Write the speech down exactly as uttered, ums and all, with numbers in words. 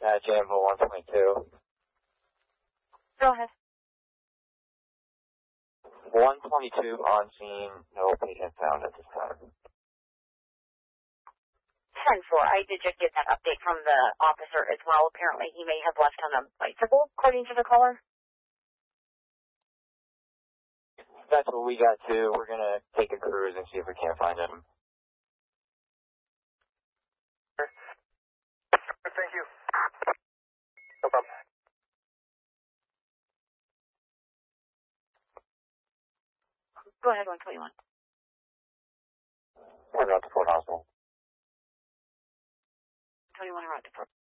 dispatch Ambo one twenty-two. Go ahead. one twenty-two on scene, no patient found at this time. ten four, I did just get that update from the officer as well. Apparently he may have left on a bicycle, according to the caller. That's what we got too. We're going to take a cruise and see if we can't find him. Thank you. No problem. Go ahead, one twenty-one. We're out to Fort Hospital. twenty-one, we're out to Fort.